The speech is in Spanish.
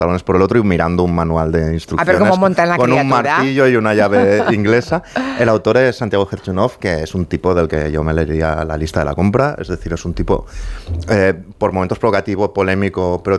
pantalones por el otro y mirando un manual de instrucciones. A ver cómo montan la con criatura. Un martillo y una llave inglesa. El autor es Santiago Gerchunov, que es un tipo del que yo me leería la lista de la compra. Es decir, es un tipo por momentos provocativo, polémico, pero